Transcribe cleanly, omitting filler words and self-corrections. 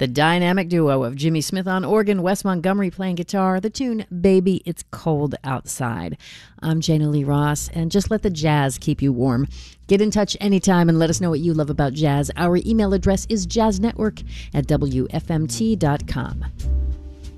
The dynamic duo of Jimmy Smith on organ, Wes Montgomery playing guitar, the tune Baby It's Cold Outside. I'm Jana Lee Ross, and just let the jazz keep you warm. Get in touch anytime and let us know what you love about jazz. Our email address is jazznetwork@wfmt.com.